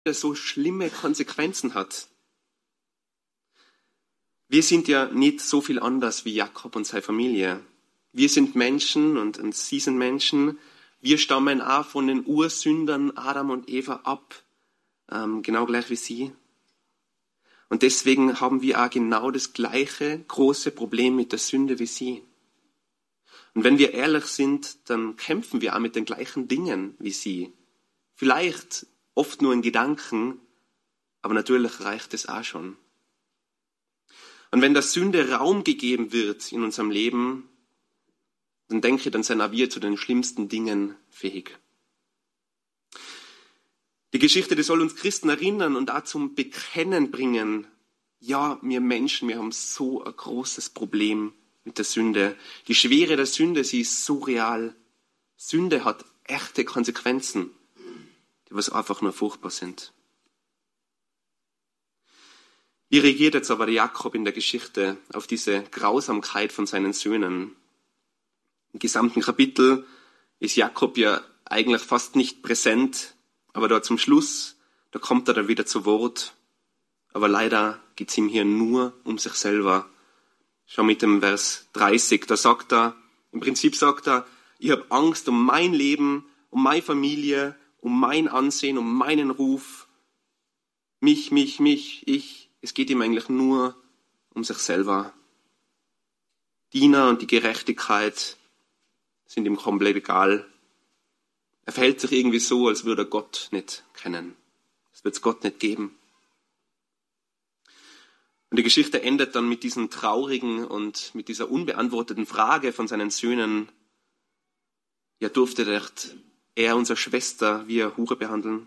so schlimme Konsequenzen hat. Wir sind ja nicht so viel anders wie Jakob und seine Familie. Wir sind Menschen und sie sind Menschen. Wir stammen auch von den Ursündern Adam und Eva ab, genau gleich wie sie. Und deswegen haben wir auch genau das gleiche große Problem mit der Sünde wie sie. Und wenn wir ehrlich sind, dann kämpfen wir auch mit den gleichen Dingen wie sie. Vielleicht oft nur in Gedanken, aber natürlich reicht es auch schon. Und wenn der Sünde Raum gegeben wird in unserem Leben, dann denke ich, dann sind auch wir zu den schlimmsten Dingen fähig. Die Geschichte, die soll uns Christen erinnern und auch zum Bekennen bringen. Ja, wir Menschen, wir haben so ein großes Problem mit der Sünde. Die Schwere der Sünde, sie ist so real. Sünde hat echte Konsequenzen, die was einfach nur furchtbar sind. Wie reagiert jetzt aber der Jakob in der Geschichte auf diese Grausamkeit von seinen Söhnen? Im gesamten Kapitel ist Jakob ja eigentlich fast nicht präsent, aber da zum Schluss, da kommt er dann wieder zu Wort. Aber leider geht es ihm hier nur um sich selber. Schau mit dem Vers 30, da sagt er, im Prinzip sagt er, ich habe Angst um mein Leben, um meine Familie, um mein Ansehen, um meinen Ruf. Mich, ich. Es geht ihm eigentlich nur um sich selber. Diener und die Gerechtigkeit sind ihm komplett egal. Er verhält sich irgendwie so, als würde er Gott nicht kennen. Es wird es Gott nicht geben. Und die Geschichte endet dann mit diesem traurigen und mit dieser unbeantworteten Frage von seinen Söhnen. Ja, durfte er unsere Schwester wie eine Hure behandeln?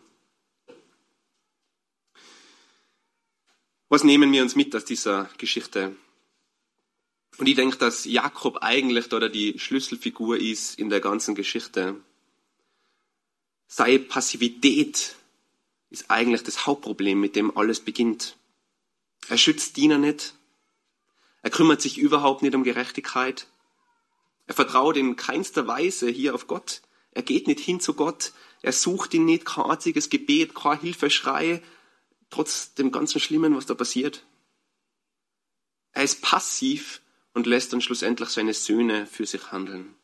Was nehmen wir uns mit aus dieser Geschichte? Und ich denke, dass Jakob eigentlich da die Schlüsselfigur ist in der ganzen Geschichte. Seine Passivität ist eigentlich das Hauptproblem, mit dem alles beginnt. Er schützt Diener nicht. Er kümmert sich überhaupt nicht um Gerechtigkeit. Er vertraut in keinster Weise hier auf Gott. Er geht nicht hin zu Gott. Er sucht ihn nicht, kein einziges Gebet, kein Hilfeschrei, trotz dem ganzen Schlimmen, was da passiert. Er ist passiv und lässt dann schlussendlich seine Söhne für sich handeln.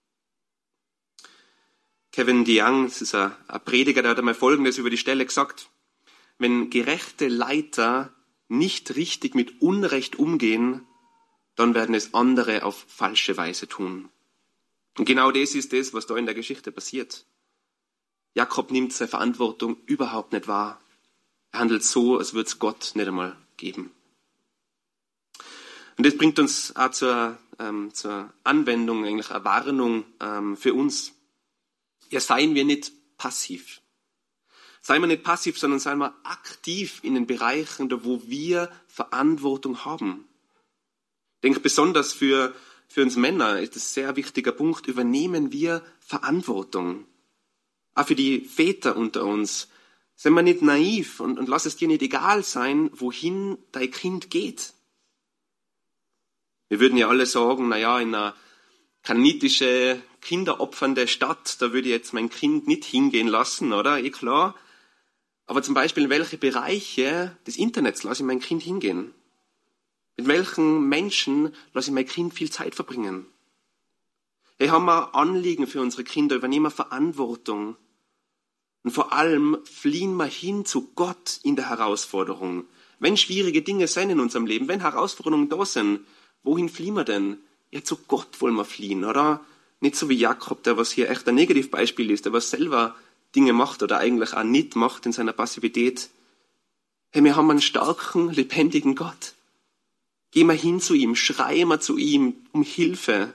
Kevin DeYoung, das ist ein Prediger, der hat einmal Folgendes über die Stelle gesagt. Wenn gerechte Leiter nicht richtig mit Unrecht umgehen, dann werden es andere auf falsche Weise tun. Und genau das ist das, was da in der Geschichte passiert. Jakob nimmt seine Verantwortung überhaupt nicht wahr. Er handelt so, als würde es Gott nicht einmal geben. Und das bringt uns auch zur Anwendung, eigentlich eine Warnung für uns. Ja, seien wir nicht passiv. Seien wir nicht passiv, sondern seien wir aktiv in den Bereichen, da wo wir Verantwortung haben. Ich denke, besonders für uns Männer ist das ein sehr wichtiger Punkt. Übernehmen wir Verantwortung. Auch für die Väter unter uns. Seien wir nicht naiv und lass es dir nicht egal sein, wohin dein Kind geht. Wir würden ja alle sagen, naja, in einer kanaanitische, kinderopfernde Stadt, da würde ich jetzt mein Kind nicht hingehen lassen, oder? Klar. Aber zum Beispiel in welche Bereiche des Internets lasse ich mein Kind hingehen? Mit welchen Menschen lasse ich mein Kind viel Zeit verbringen? Hey, haben wir Anliegen für unsere Kinder, übernehmen wir Verantwortung. Und vor allem fliehen wir hin zu Gott in der Herausforderung. Wenn schwierige Dinge sind in unserem Leben, wenn Herausforderungen da sind, wohin fliehen wir denn? Ja, zu Gott wollen wir fliehen, oder? Nicht so wie Jakob, der was hier echt ein Negativbeispiel ist, der was selber Dinge macht oder eigentlich auch nicht macht in seiner Passivität. Hey, wir haben einen starken, lebendigen Gott. Gehen wir hin zu ihm, schreien wir zu ihm um Hilfe.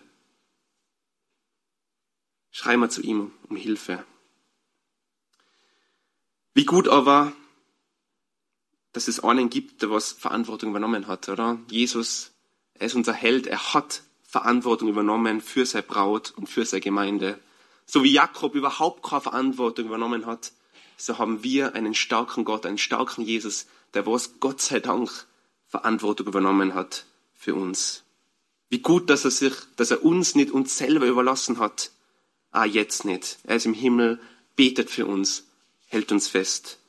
Schreien wir zu ihm um Hilfe. Wie gut aber, dass es einen gibt, der was Verantwortung übernommen hat, oder? Jesus, er ist unser Held, er hat Verantwortung übernommen für seine Braut und für seine Gemeinde. So wie Jakob überhaupt keine Verantwortung übernommen hat, so haben wir einen starken Gott, einen starken Jesus, der was Gott sei Dank Verantwortung übernommen hat für uns. Wie gut, dass er uns nicht uns selber überlassen hat. Jetzt nicht. Er ist im Himmel, betet für uns, hält uns fest.